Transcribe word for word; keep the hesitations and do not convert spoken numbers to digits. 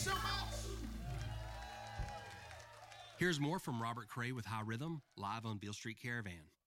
so much. Here's more from Robert Cray with High Rhythm, live on Beale Street Caravan.